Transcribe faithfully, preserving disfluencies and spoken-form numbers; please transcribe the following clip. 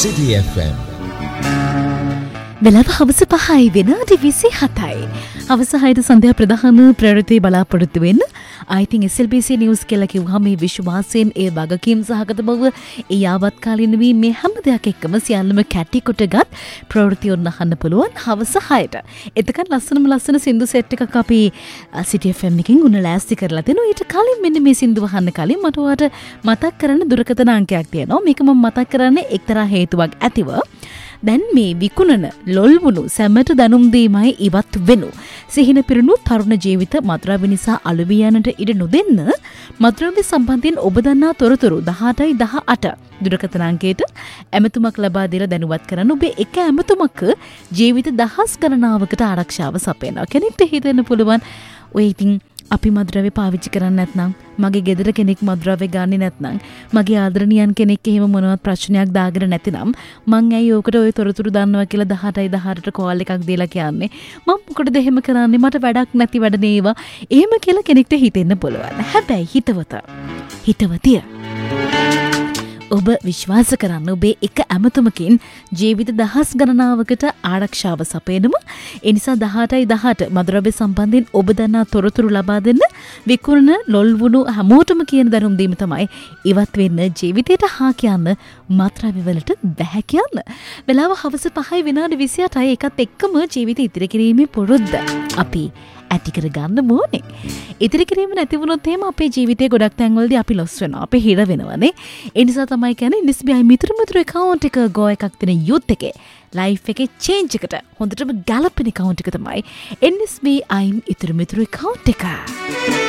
City F M. වෙලාව හවස පහයි විනාඩි විසිහතයි. හවස හයට සන්ධ්‍යා ප්‍රධාන ප්‍රවෘත්ති බලාපොරොත්තු වෙන්න. I think S L B C News කියලා කිව්වහම මේ විශ්වාසයෙන් ඒ වගකීම් සහගත බව ඒ යාවත්කාලින වී මේ හැම දෙයක් එක්කම සියල්ලම කැටි කොටගත් ප්‍රවෘත්ති ඔන්න අහන්න පුළුවන් හවස හයට. එතකන් ලස්සනම ලස්සන සින්දු සෙට් එකක් අපි City F M එකකින් උන ලෑස්ති කරලා දෙනවා. ඊට කලින් මෙන්න මේ සින්දුව අහන්න කලින් මට ඔයාලට මතක් කරන්න දුරකථන අංකයක් තියෙනවා. මේක මම මතක් කරන්නේ එක්තරා හේතුවක් ඇතිව. දැන් මේ විකුණන ලොල්වුණු සැමට දැනුම් දීමයි ඉවත් වෙනු. සිහින පිරුණු තරුණ ජීවිත මත්ද්‍රව්‍ය නිසා අලුවී යන්නට ඉඩ නොදෙන්න මත්ද්‍රව්‍ය සම්බන්ධයෙන් ඔබ දන්නා තොරතුරු දහඅටයි දහඅට දුරකථන අංකයට ඇමතුමක් ලබා දීලා දැනුවත් කරන්න. ඔබේ එක ඇමතුමක ජීවිත දහස් ගණනාවකට ආරක්ෂාව සපයනවා. කෙනෙක්ට හිතෙන්න පුළුවන් ඔය ඉතින් අපි මත්ද්‍රව්‍ය පාවිච්චි කරන්නේ නැත්නම්, මගේ ගෙදර කෙනෙක් මත්ද්‍රව්‍ය ගන්නේ නැත්නම්, මගේ ආදරණීයන් කෙනෙක් එහෙම මොනවත් ප්‍රශ්නයක් දාගෙන නැතිනම් මං ඇයි ඕකට ඔය තොරතුරු දන්නවා කියලා දහඅටයි දහඅටට කෝල් එකක් දීලා කියන්නේ? මම මොකටද එහෙම කරන්නේ? මට වැඩක් නැති වැඩ නේවා. එහෙම කියලා කෙනෙක්ට හිතෙන්න පුළුවන්. හැබැයි හිතවත හිතවතිය ඔබ විශ්වාස කරන්න ඔබේ එක ඇමතුමකින් ජීවිත දහස් ගණනාවකට ආරක්ෂාව සපයනම. ඒ නිසා දහඅටයි දහඅට මත්ද්‍රව්‍ය සම්බන්ධයෙන් ඔබ දන්නා තොරතුරු ලබා දෙන්න. විකුණන ලොල්වුණු හැමෝටම කියන දැනුම් දීම තමයි ඉවත් වෙන්න. ජීවිතයට හා කියන්න, මත්ද්‍රව්‍ය වලට බැහැ කියන්න. වෙලාව හවස පහයි විනාඩි විසිඅටයි. එකත් එක්කම ජීවිත ඉතිරි කිරීමේ පුරුද්ද අපි ඇති කර ගන්න ඕනේ. ඉතිරි කිරීම නැති වුණොත් එහෙම අපේ ජීවිතේ ගොඩක් තැන්වලදී අපි ලොස් වෙනවා. අපි හිර වෙනවනේ. ඒ නිසා තමයි කියන්නේ N S B I මිතුරු මිතුරු account එක go එකක් තියෙන youth එකේ life එකේ change එකට හොඳටම ගැලපෙන account එක තමයි N S B I මිතුරු මිතුරු account එක.